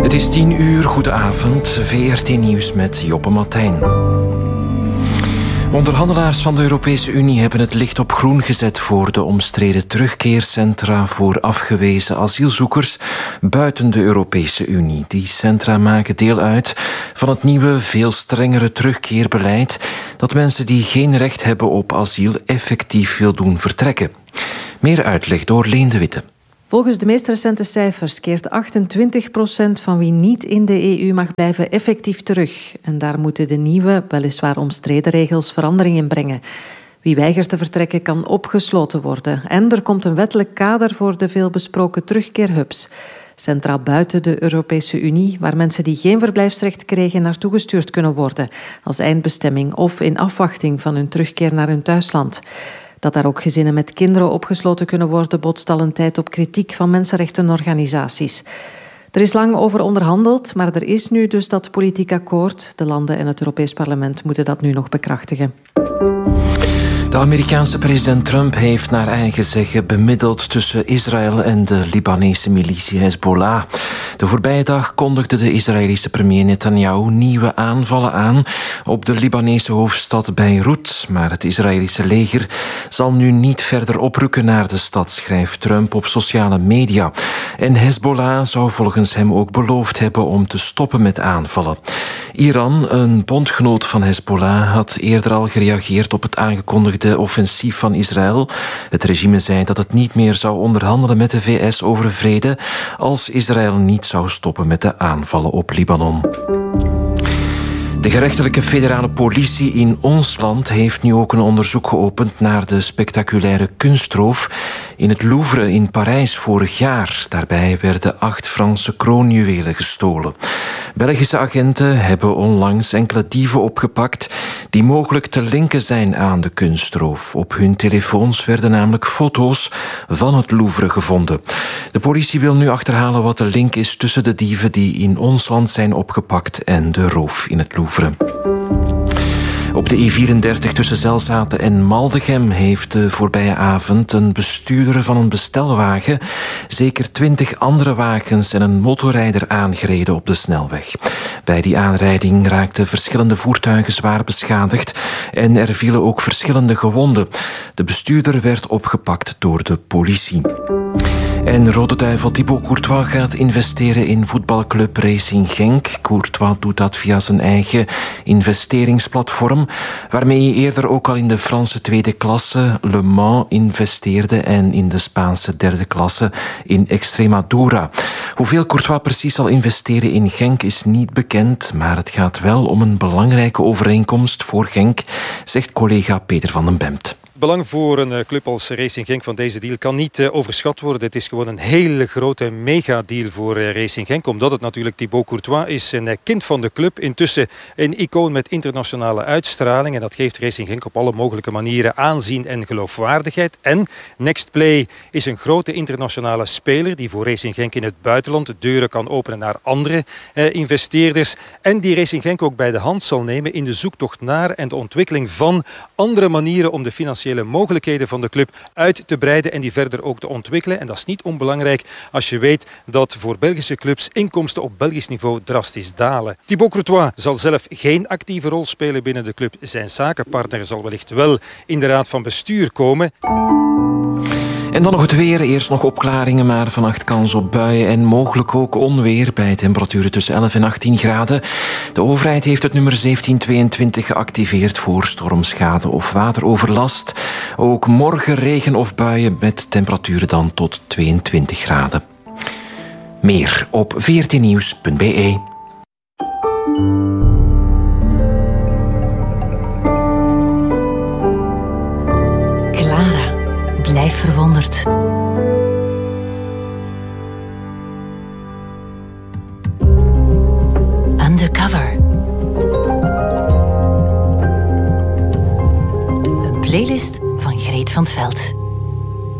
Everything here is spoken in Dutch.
Het is 10:00, goedenavond, VRT Nieuws met Joppe Martijn. Onderhandelaars van de Europese Unie hebben het licht op groen gezet voor de omstreden terugkeercentra voor afgewezen asielzoekers buiten de Europese Unie. Die centra maken deel uit van het nieuwe, veel strengere terugkeerbeleid dat mensen die geen recht hebben op asiel effectief wil doen vertrekken. Meer uitleg door Leen de Witte. Volgens de meest recente cijfers keert 28% van wie niet in de EU mag blijven effectief terug. En daar moeten de nieuwe, weliswaar omstreden regels verandering in brengen. Wie weigert te vertrekken kan opgesloten worden. En er komt een wettelijk kader voor de veelbesproken terugkeerhubs. Centraal buiten de Europese Unie, waar mensen die geen verblijfsrecht kregen naartoe gestuurd kunnen worden, als eindbestemming of in afwachting van hun terugkeer naar hun thuisland. Dat daar ook gezinnen met kinderen opgesloten kunnen worden, botst al een tijd op kritiek van mensenrechtenorganisaties. Er is lang over onderhandeld, maar er is nu dus dat politiek akkoord. De landen en het Europees Parlement moeten dat nu nog bekrachtigen. De Amerikaanse president Trump heeft naar eigen zeggen bemiddeld tussen Israël en de Libanese militie Hezbollah. De voorbije dag kondigde de Israëlische premier Netanyahu nieuwe aanvallen aan op de Libanese hoofdstad Beirut. Maar het Israëlische leger zal nu niet verder oprukken naar de stad, schrijft Trump op sociale media. En Hezbollah zou volgens hem ook beloofd hebben om te stoppen met aanvallen. Iran, een bondgenoot van Hezbollah, had eerder al gereageerd op het aangekondigde offensief van Israël. Het regime zei dat het niet meer zou onderhandelen met de VS over vrede als Israël niet zou stoppen met de aanvallen op Libanon. De gerechtelijke federale politie in ons land heeft nu ook een onderzoek geopend naar de spectaculaire kunstroof in het Louvre in Parijs vorig jaar. Daarbij werden 8 Franse kroonjuwelen gestolen. Belgische agenten hebben onlangs enkele dieven opgepakt die mogelijk te linken zijn aan de kunstroof. Op hun telefoons werden namelijk foto's van het Louvre gevonden. De politie wil nu achterhalen wat de link is tussen de dieven die in ons land zijn opgepakt en de roof in het Louvre. Op de E34 tussen Zelzaten en Maldegem heeft de voorbije avond een bestuurder van een bestelwagen zeker 20 andere wagens en een motorrijder aangereden op de snelweg. Bij die aanrijding raakten verschillende voertuigen zwaar beschadigd en er vielen ook verschillende gewonden. De bestuurder werd opgepakt door de politie. En Rode Duivel Thibaut Courtois gaat investeren in voetbalclub Racing Genk. Courtois doet dat via zijn eigen investeringsplatform, waarmee hij eerder ook al in de Franse tweede klasse Le Mans investeerde en in de Spaanse derde klasse in Extremadura. Hoeveel Courtois precies zal investeren in Genk is niet bekend, maar het gaat wel om een belangrijke overeenkomst voor Genk, zegt collega Peter van den Bemt. Het belang voor een club als Racing Genk van deze deal kan niet overschat worden. Het is gewoon een hele grote megadeal voor Racing Genk. Omdat het natuurlijk Thibaut Courtois is, een kind van de club. Intussen een icoon met internationale uitstraling. En dat geeft Racing Genk op alle mogelijke manieren aanzien en geloofwaardigheid. En Nextplay is een grote internationale speler die voor Racing Genk in het buitenland de deuren kan openen naar andere investeerders. En die Racing Genk ook bij de hand zal nemen in de zoektocht naar en de ontwikkeling van andere manieren om de financiële mogelijkheden van de club uit te breiden en die verder ook te ontwikkelen. En dat is niet onbelangrijk als je weet dat voor Belgische clubs inkomsten op Belgisch niveau drastisch dalen. Thibaut Courtois zal zelf geen actieve rol spelen binnen de club. Zijn zakenpartner zal wellicht wel in de raad van bestuur komen. En dan nog het weer. Eerst nog opklaringen, maar vannacht kans op buien en mogelijk ook onweer bij temperaturen tussen 11 en 18 graden. De overheid heeft het nummer 1722 geactiveerd voor stormschade of wateroverlast. Ook morgen regen of buien met temperaturen dan tot 22 graden. Meer op vrtnieuws.be. Blijf verwonderd. Undercover. Een playlist van Greet van 't Veld.